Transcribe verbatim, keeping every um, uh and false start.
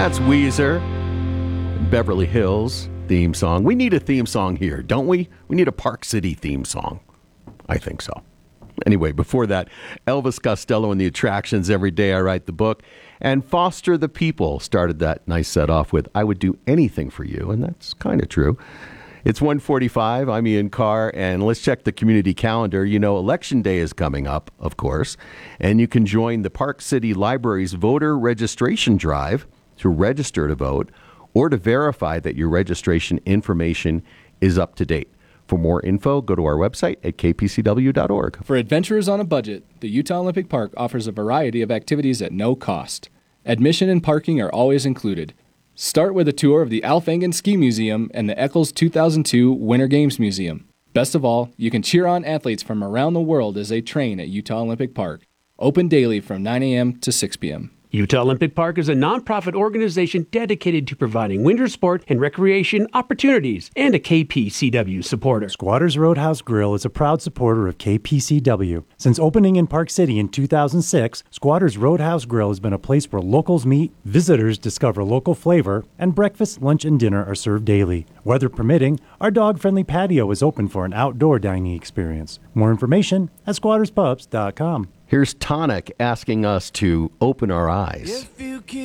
That's Weezer, Beverly Hills theme song. We need a theme song here, don't we? We need a Park City theme song. I think so. Anyway, before that, Elvis Costello and the Attractions, Every Day I Write the Book, and Foster the People started that nice set off with I Would Do Anything for You, and that's kind of true. It's one forty-five. I'm Ian Carr, and let's check the community calendar. You know, Election Day is coming up, of course, and you can join the Park City Library's voter registration drive to register to vote or to verify that your registration information is up to date. For more info, go to our website at k p c w dot org. For adventurers on a budget, the Utah Olympic Park offers a variety of activities at no cost. Admission and parking are always included. Start with a tour of the Alfangen Ski Museum and the Eccles two thousand two Winter Games Museum. Best of all, you can cheer on athletes from around the world as they train at Utah Olympic Park. Open daily from nine a.m. to six p.m. Utah Olympic Park is a nonprofit organization dedicated to providing winter sport and recreation opportunities and a K P C W supporter. Squatters Roadhouse Grill is a proud supporter of K P C W. Since opening in Park City in two thousand six, Squatters Roadhouse Grill has been a place where locals meet, visitors discover local flavor, and breakfast, lunch, and dinner are served daily. Weather permitting, our dog-friendly patio is open for an outdoor dining experience. More information at squatters pubs dot com. Here's Tonic asking us to open our eyes.